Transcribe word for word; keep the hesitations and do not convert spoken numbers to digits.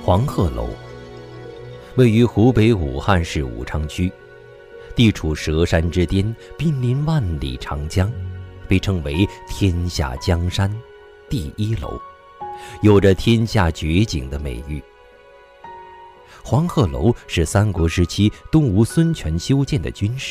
黄鹤楼位于湖北武汉市武昌区，地处蛇山之巅，濒临万里长江，被称为天下江山第一楼，有着天下绝景的美誉。黄鹤楼是三国时期东吴孙权修建的军事